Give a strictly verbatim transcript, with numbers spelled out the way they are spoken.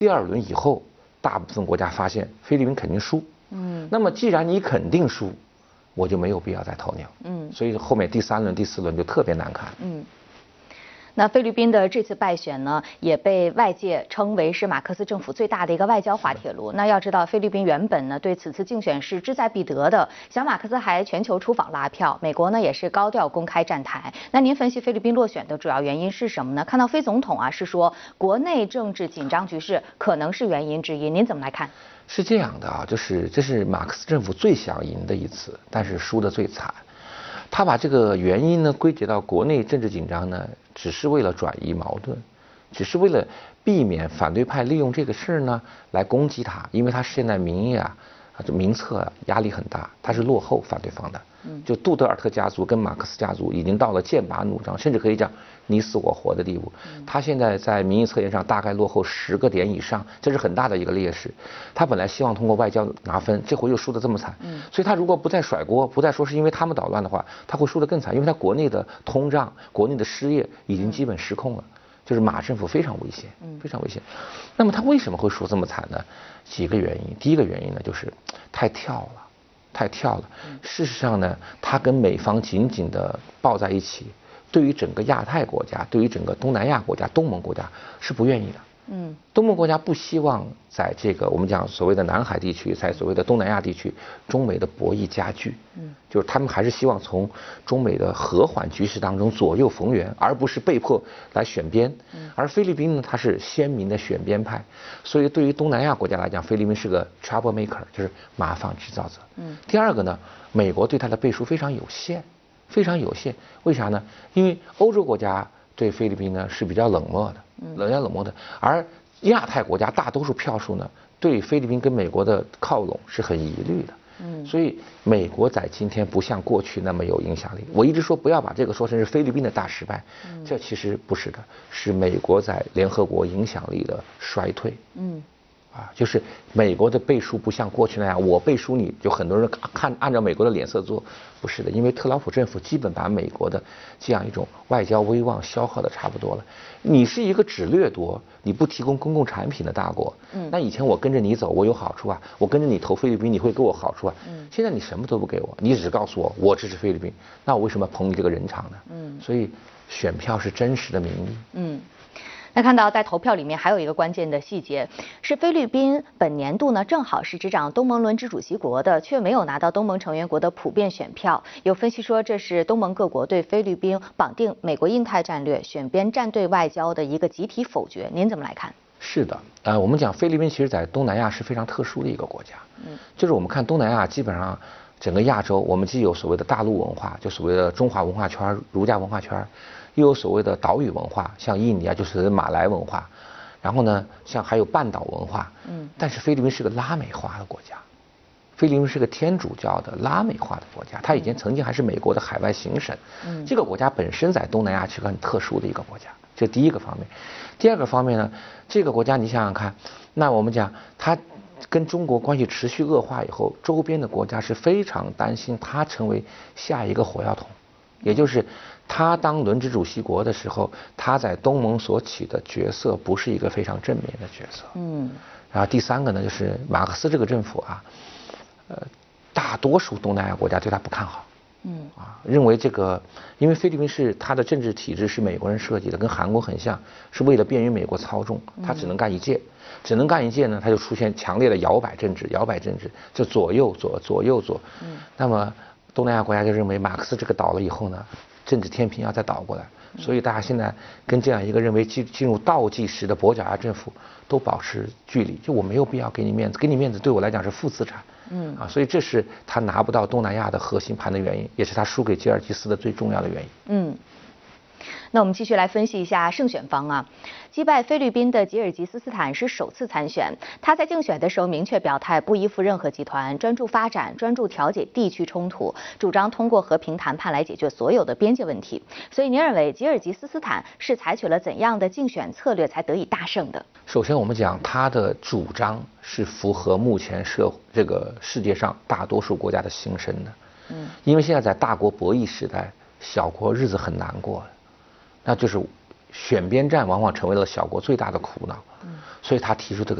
第二轮以后，大部分国家发现菲律宾肯定输。嗯，那么既然你肯定输，我就没有必要再投你。嗯，所以后面第三轮、第四轮就特别难看。 嗯。那菲律宾的这次败选呢，也被外界称为是马克思政府最大的一个外交滑铁卢。那要知道，菲律宾原本呢对此次竞选是志在必得的，小马克思还全球出访拉票，美国呢也是高调公开站台。那您分析菲律宾落选的主要原因是什么呢？看到菲总统啊是说国内政治紧张局势可能是原因之一，您怎么来看？ 是这样的啊，就是这是马克思政府最想赢的一次，但是输得最惨。他把这个原因呢归结到国内政治紧张呢，只是为了转移矛盾，只是为了避免反对派利用这个事儿呢来攻击他，因为他现在民意啊，这名册啊压力很大，他是落后反对方的。就杜特尔特家族跟马克思家族已经到了剑拔弩张，甚至可以讲你死我活的地步。他现在在民意测验上大概落后十个点以上，这是很大的一个劣势。他本来希望通过外交拿分，这回又输得这么惨。所以他如果不再甩锅，不再说是因为他们捣乱的话，他会输得更惨，因为他国内的通胀、国内的失业已经基本失控了。就是马政府非常危险，非常危险。那么他为什么会输这么惨呢？几个原因。第一个原因呢，就是太跳了。太跳了。事实上呢，他跟美方紧紧地抱在一起，对于整个亚太国家，对于整个东南亚国家、东盟国家是不愿意的。嗯，东盟国家不希望在这个我们讲所谓的南海地区，在所谓的东南亚地区，中美的博弈加剧。嗯，就是他们还是希望从中美的和缓局势当中左右逢源，而不是被迫来选边。而菲律宾呢，它是鲜明的选边派，所以对于东南亚国家来讲，菲律宾是个 trouble maker， 就是麻烦制造者。嗯，第二个呢，美国对它的背书非常有限，非常有限。为啥呢？因为欧洲国家对菲律宾呢是比较冷漠的。冷战冷漠的，而亚太国家大多数票数呢，对菲律宾跟美国的靠拢是很疑虑的。嗯，所以美国在今天不像过去那么有影响力。我一直说不要把这个说成是菲律宾的大失败，这其实不是的，是美国在联合国影响力的衰退。嗯。啊，就是美国的背书不像过去那样，我背书你就很多人看按照美国的脸色做，不是的，因为特朗普政府基本把美国的这样一种外交威望消耗的差不多了。你是一个只掠夺，你不提供公共产品的大国，嗯，那以前我跟着你走，我有好处啊，我跟着你投菲律宾，你会给我好处啊，嗯，现在你什么都不给我，你只告诉我我支持菲律宾，那我为什么捧你这个人场呢？嗯，所以选票是真实的民意，嗯。 那看到在投票里面还有一个关键的细节，是菲律宾本年度呢正好是执掌东盟轮值主席国的，却没有拿到东盟成员国的普遍选票。有分析说，这是东盟各国对菲律宾绑定美国印太战略、选边站队外交的一个集体否决。您怎么来看？ 是的，呃，我们讲菲律宾其实在东南亚是非常特殊的一个国家，嗯，就是我们看东南亚基本上整个亚洲，我们既有所谓的大陆文化，就所谓的中华文化圈、儒家文化圈。又有所谓的岛屿文化，像印尼啊，就是马来文化，然后呢，像还有半岛文化，嗯，但是菲律宾是个拉美化的国家，菲律宾是个天主教的拉美化的国家，它以前曾经还是美国的海外行省，嗯，这个国家本身在东南亚是个很特殊的一个国家，这第一个方面。第二个方面呢，这个国家你想想看，那我们讲它跟中国关系持续恶化以后，周边的国家是非常担心它成为下一个火药桶，也就是他当轮值主席国的时候，他在东盟所起的角色不是一个非常正面的角色。嗯。然后第三个呢，就是马克思这个政府啊，呃，大多数东南亚国家对他不看好。嗯。啊，认为这个，因为菲律宾是它的政治体制是美国人设计的，跟韩国很像，是为了便于美国操纵，他只能干一届，只能干一届呢，他就出现强烈的摇摆政治，摇摆政治就左右左左右左。嗯。那么东南亚国家就认为马克思这个倒了以后呢，政治天平要再倒过来，所以大家现在跟这样一个认为进进入倒计时的跛脚鸭政府都保持距离，就我没有必要给你面子，给你面子对我来讲是负资产，嗯啊，所以这是他拿不到东南亚的核心盘的原因，也是他输给吉尔吉斯的最重要的原因。嗯。 那我们继续来分析一下胜选方啊，击败菲律宾的吉尔吉斯斯坦是首次参选，他在竞选的时候明确表态不依附任何集团，专注发展，专注调解地区冲突，主张通过和平谈判来解决所有的边界问题。所以您认为吉尔吉斯斯坦是采取了怎样的竞选策略才得以大胜的？ 首先我们讲他的主张是符合目前社这个世界上大多数国家的心声的，嗯，因为现在在大国博弈时代，小国日子很难过。那就是选边站往往成为了小国最大的苦恼。所以他提出这个